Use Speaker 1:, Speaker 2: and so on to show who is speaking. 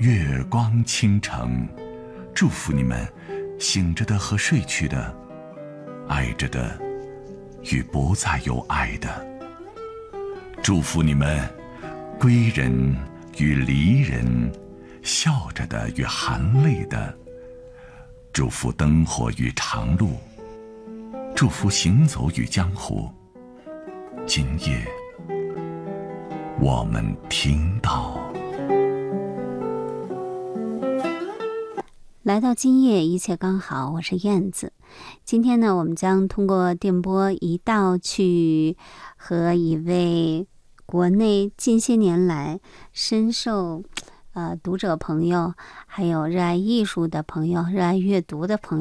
Speaker 1: 月光倾城，祝福你们醒着的和睡去的，爱着的与不再有爱的，祝福你们归人与离人，笑着的与含泪的，祝福灯火与长路，祝福行走与江湖。今夜我们听到，
Speaker 2: 来到今夜一切刚好，我是燕子。今天呢，我们将通过电波一道去和一位国内近些年来深受读者朋友，还有热爱艺术的朋友，热爱阅读的朋友